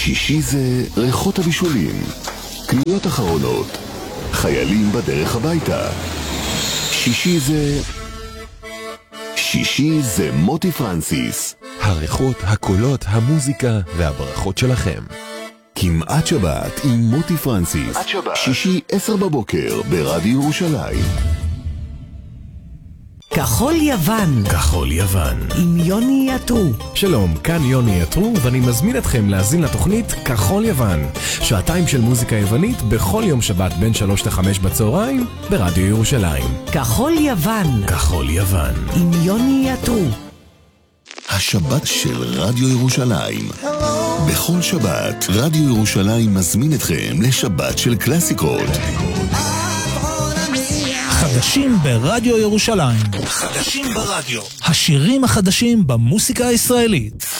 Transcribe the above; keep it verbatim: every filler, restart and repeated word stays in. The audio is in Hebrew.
שישי זה ריחות הבישולים, קניות אחרונות, חיילים בדרך הביתה. שישי זה... שישי זה מוטי פרנסיס. הריחות, הקולות, המוזיקה והברכות שלכם. כמעט שבת עם מוטי פרנסיס. שישי עשר בבוקר ברדיו ירושלים. כחול יוון. כחול יוון. עם יוני יתרו. שלום, כאן יוני יתרו, ואני מזמין אתכם להזין לתוכנית כחול יוון. שעתיים של מוזיקה יוונית בכל יום שבת בין שלוש לחמש בצהריים ברדיו ירושלים. כחול יוון. כחול יוון. עם יוני יתרו. השבת של רדיו ירושלים. בכל שבת, רדיו ירושלים מזמין אתכם לשבת של קלאסיקות. חדשים ברדיו ירושלים. חדשים ברדיו. השירים החדשים במוסיקה הישראלית.